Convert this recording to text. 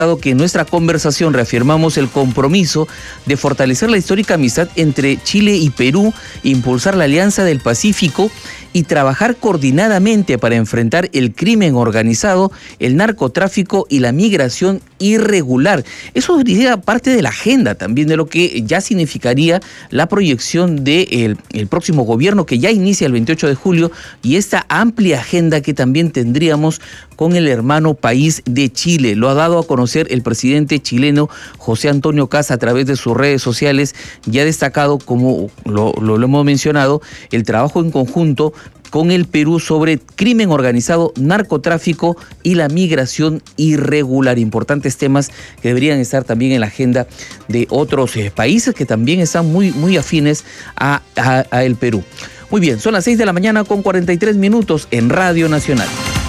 que en nuestra conversación reafirmamos el compromiso de fortalecer la histórica amistad entre Chile y Perú, impulsar la Alianza del Pacífico y trabajar coordinadamente para enfrentar el crimen organizado, el narcotráfico y la migración irregular. Eso sería parte de la agenda también de lo que ya significaría la proyección del próximo gobierno que ya inicia el 28 de julio y esta amplia agenda que también tendríamos con el hermano país de Chile. Lo ha dado a conocer el presidente chileno José Antonio Kast a través de sus redes sociales y ha destacado, como lo hemos mencionado, el trabajo en conjunto con el Perú sobre crimen organizado, narcotráfico y la migración irregular. Importantes temas que deberían estar también en la agenda de otros países que también están muy afines a el Perú. Muy bien, son las 6 de la mañana con 43 minutos en Radio Nacional.